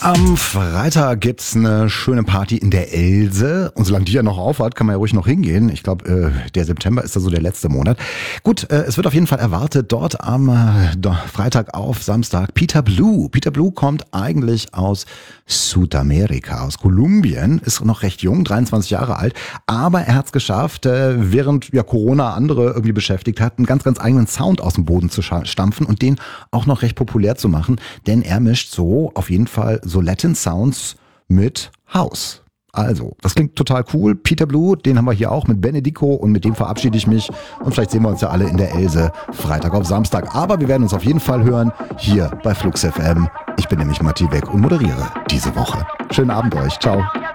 Am Freitag gibt's eine schöne Party in der Else. Und solange die ja noch auf hat, kann man ja ruhig noch hingehen. Ich glaube, der September ist da so der letzte Monat. Gut, es wird auf jeden Fall erwartet, dort am Freitag auf Samstag Peter Blue. Peter Blue kommt eigentlich aus Südamerika, aus Kolumbien, ist noch recht jung, 23 Jahre alt. Aber er hat's geschafft, während ja Corona andere irgendwie beschäftigt hat, einen ganz, ganz eigenen Sound aus dem Boden zu stampfen und den auch noch recht populär zu machen. Denn er mischt so auf jeden Fall so Latin Sounds mit House. Also, das klingt total cool. Peter Blue, den haben wir hier auch mit Benedico und mit dem verabschiede ich mich. Und vielleicht sehen wir uns ja alle in der Else Freitag auf Samstag. Aber wir werden uns auf jeden Fall hören hier bei Flux FM. Ich bin nämlich Matti Weck und moderiere diese Woche. Schönen Abend euch. Ciao.